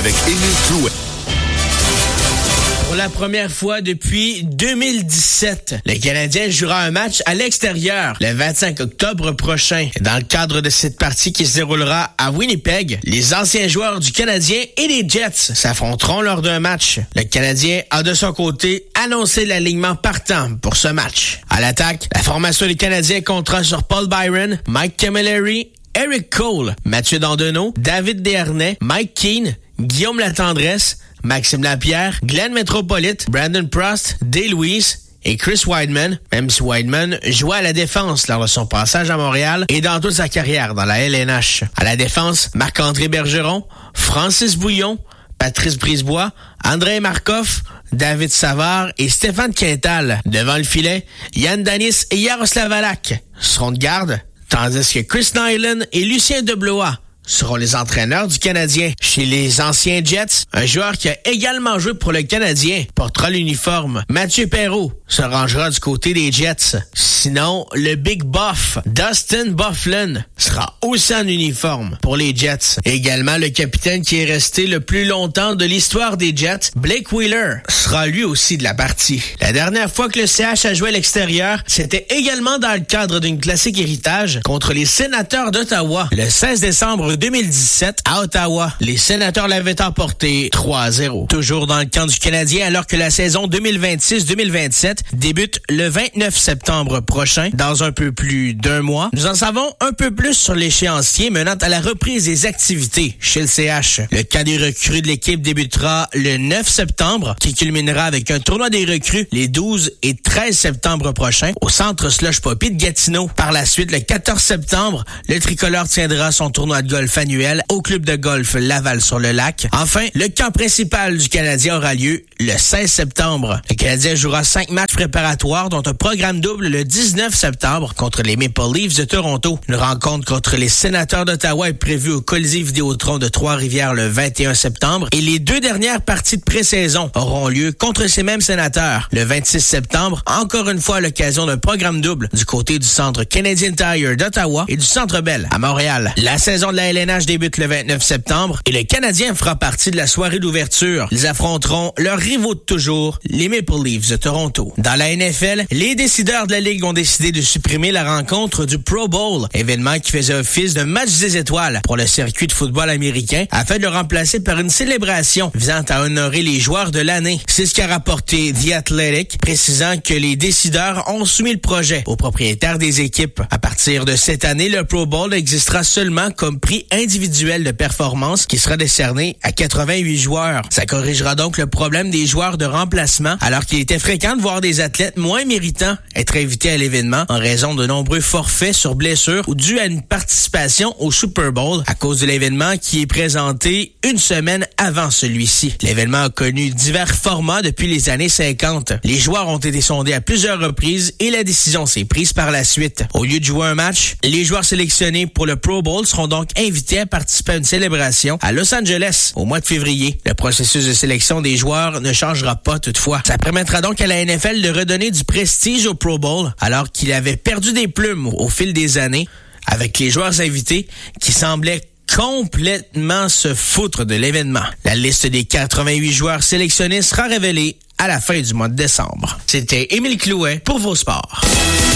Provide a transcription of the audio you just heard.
avec Émile Clouet. Pour la première fois depuis 2017, le Canadien jouera un match à l'extérieur le 25 octobre prochain. Dans le cadre de cette partie qui se déroulera à Winnipeg, les anciens joueurs du Canadien et les Jets s'affronteront lors d'un match. Le Canadien a de son côté annoncé l'alignement partant pour ce match. À l'attaque, la formation des Canadiens comptera sur Paul Byron, Mike Camilleri, Eric Cole, Mathieu Dandonneau, David Desharnais, Mike Keane, Guillaume Latendresse, Maxime Lapierre, Glenn Metropolite, Brandon Prost, Day Louise et Chris Wideman, même si Wideman jouait à la défense lors de son passage à Montréal et dans toute sa carrière dans la LNH. À la défense, Marc-André Bergeron, Francis Bouillon, Patrice Brisebois, Andrei Markov, David Savard et Stéphane Quintal. Devant le filet, Yann Danis et Yaroslav Halak seront de garde, tandis que Chris Nyland et Lucien Deblois seront les entraîneurs du Canadien. Chez les anciens Jets, un joueur qui a également joué pour le Canadien portera l'uniforme. Mathieu Perreault se rangera du côté des Jets. Sinon, le Big Buff, Dustin Byfuglien, sera aussi en uniforme pour les Jets. Également, le capitaine qui est resté le plus longtemps de l'histoire des Jets, Blake Wheeler, sera lui aussi de la partie. La dernière fois que le CH a joué à l'extérieur, c'était également dans le cadre d'une classique héritage contre les Sénateurs d'Ottawa, le 16 décembre 2017 à Ottawa. Les Sénateurs l'avaient emporté 3-0. Toujours dans le camp du Canadien, alors que la saison 2026-2027 débute le 29 septembre prochain, dans un peu plus d'un mois. Nous en savons un peu plus sur l'échéancier menant à la reprise des activités chez le CH. Le camp des recrues de l'équipe débutera le 9 septembre, qui culminera avec un tournoi des recrues les 12 et 13 septembre prochains au centre Slush Poppy de Gatineau. Par la suite, le 14 septembre, le tricolore tiendra son tournoi de golf annuel au club de golf Laval-sur-le-Lac. Enfin, le camp principal du Canadien aura lieu le 16 septembre. Le Canadien jouera 5 matchs préparatoires, dont un programme double le 19 septembre contre les Maple Leafs de Toronto. Une rencontre contre les Sénateurs d'Ottawa est prévue au Colisée Vidéotron de Trois-Rivières le 21 septembre et les 2 dernières parties de pré-saison auront lieu contre ces mêmes Sénateurs. Le 26 septembre, encore une fois à l'occasion d'un programme double du côté du centre Canadian Tire d'Ottawa et du Centre Bell à Montréal. La saison de la LNH débute le 29 septembre et le Canadien fera partie de la soirée d'ouverture. Ils affronteront leurs rivaux de toujours, les Maple Leafs de Toronto. Dans la NFL, les décideurs de la Ligue ont décidé de supprimer la rencontre du Pro Bowl, événement qui faisait office de match des étoiles pour le circuit de football américain, afin de le remplacer par une célébration visant à honorer les joueurs de l'année. C'est ce qu'a rapporté The Athletic, précisant que les décideurs ont soumis le projet aux propriétaires des équipes. À partir de cette année, le Pro Bowl existera seulement comme prix individuel de performance qui sera décerné à 88 joueurs. Ça corrigera donc le problème des joueurs de remplacement, alors qu'il était fréquent de voir des athlètes moins méritants être invités à l'événement en raison de nombreux forfaits sur blessure ou dû à une participation au Super Bowl à cause de l'événement qui est présenté une semaine avant celui-ci. L'événement a connu divers formats depuis les années 50. Les joueurs ont été sondés à plusieurs reprises et la décision s'est prise par la suite. Au lieu de jouer un match, les joueurs sélectionnés pour le Pro Bowl seront donc invités à participer à une célébration à Los Angeles au mois de février. Le processus de sélection des joueurs ne changera pas toutefois. Ça permettra donc à la NFL de redonner du prestige au Pro Bowl alors qu'il avait perdu des plumes au fil des années avec les joueurs invités qui semblaient complètement se foutre de l'événement. La liste des 88 joueurs sélectionnés sera révélée à la fin du mois de décembre. C'était Émile Clouet pour Vos Sports.